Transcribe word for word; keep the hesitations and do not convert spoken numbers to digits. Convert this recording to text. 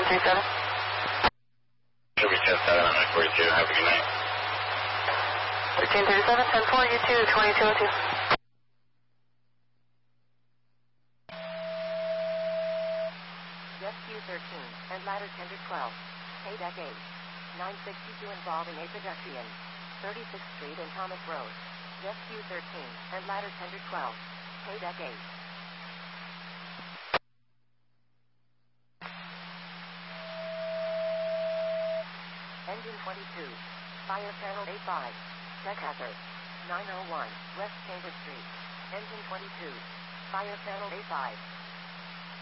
three seven. Should be ten seven on my forty-two. Have a good night. thirteen thirty-seven, ten four, U two, twenty-two oh two. Rescue thirteen and ladder ten to twelve. K deck eight. nine sixty-two involving a pedestrian. thirty-sixth Street and Thomas Road. Rescue thirteen and ladder ten to twelve. K deck eight. Engine twenty-two. Fire panel A five. Check hazard. nine oh one West Chamber Street. Engine twenty-two. Fire panel A five.